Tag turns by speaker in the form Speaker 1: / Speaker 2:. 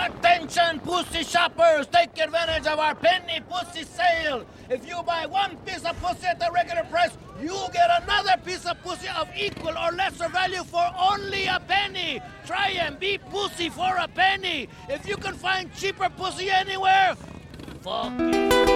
Speaker 1: Attention, pussy shoppers! Take advantage of our penny pussy sale! If you buy one piece of pussy at the regular price, you get another piece of pussy of equal or lesser value for only a penny! Try and be pussy for a penny! If you can find cheaper pussy anywhere, fuck you.